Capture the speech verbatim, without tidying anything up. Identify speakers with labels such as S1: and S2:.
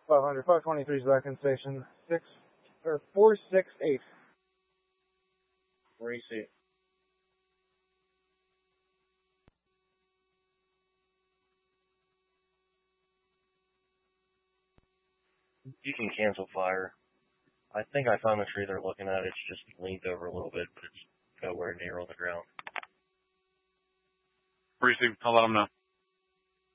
S1: five hundred, five twenty-three is back in station six, or four six eight.
S2: Racy. You can cancel fire. I think I found the tree they're looking at. It's just leaned over a little bit, but it's nowhere near on the ground.
S3: Racy, I'll let them know.